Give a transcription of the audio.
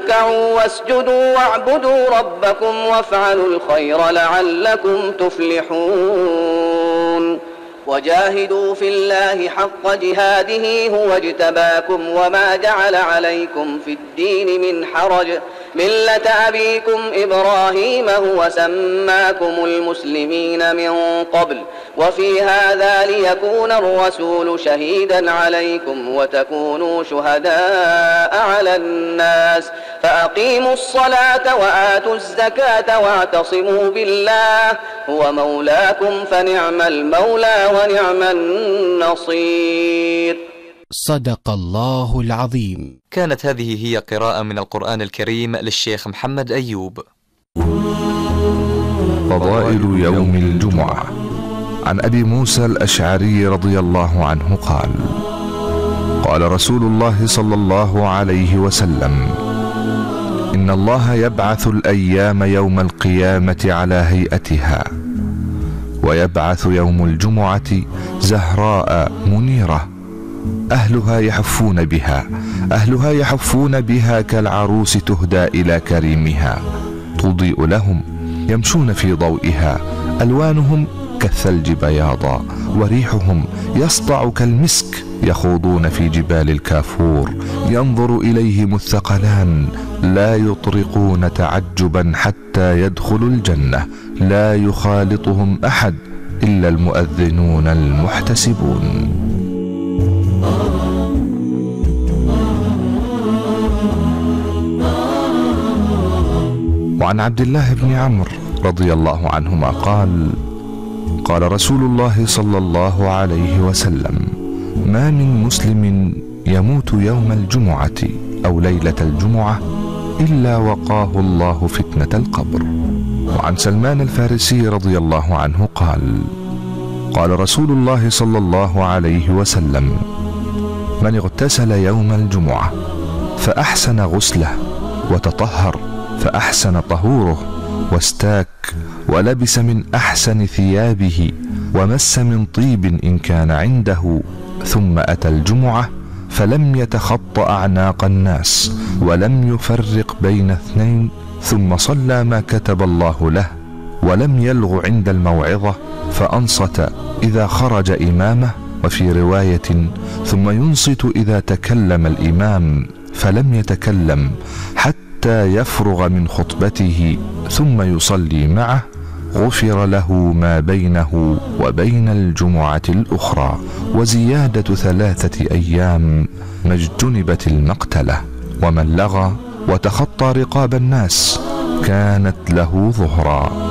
اركعوا واسجدوا واعبدوا ربكم وافعلوا الخير لعلكم تفلحون وجاهدوا في الله حق جهاده هو اجتباكم وما جعل عليكم في الدين من حرج ملة أبيكم إبراهيم هو سماكم المسلمين من قبل وفي هذا ليكون الرسول شهيدا عليكم وتكونوا شهداء على الناس فأقيموا الصلاة وآتوا الزكاة واعتصموا بالله هو مولاكم فنعم المولى ونعم النصير. صدق الله العظيم. كانت هذه هي قراءة من القرآن الكريم للشيخ محمد أيوب. فضائل يوم الجمعة. عن أبي موسى الأشعري رضي الله عنه قال: قال رسول الله صلى الله عليه وسلم: إن الله يبعث الأيام يوم القيامة على هيئتها، ويبعث يوم الجمعة زهراء منيرة أهلها يحفون بها كالعروس تهدى إلى كريمها، تضيء لهم يمشون في ضوئها، ألوانهم كالثلج بياضا، وريحهم يسطع كالمسك، يخوضون في جبال الكافور، ينظر إليهم الثقلان، لا يطرقون تعجبا حتى يدخلوا الجنة، لا يخالطهم أحد إلا المؤذنون المحتسبون. وعن عبد الله بن عمرو رضي الله عنهما قال: قال رسول الله صلى الله عليه وسلم: ما من مسلم يموت يوم الجمعة أو ليلة الجمعة إلا وقاه الله فتنة القبر. وعن سلمان الفارسي رضي الله عنه قال: قال رسول الله صلى الله عليه وسلم: من اغتسل يوم الجمعة فأحسن غسله وتطهر فأحسن طهوره واستاك ولبس من أحسن ثيابه ومس من طيب إن كان عنده، ثم أتى الجمعة فلم يتخط أعناق الناس ولم يفرق بين اثنين، ثم صلى ما كتب الله له ولم يلغ عند الموعظة، فأنصت إذا خرج إمامه، وفي رواية: ثم ينصت إذا تكلم الإمام فلم يتكلم حتى يفرغ من خطبته ثم يصلي معه، غفر له ما بينه وبين الجمعة الأخرى، وزيادة 3 أيام ما اجتنبت المقتلة. ومن لغى وتخطى رقاب الناس كانت له ظهرا.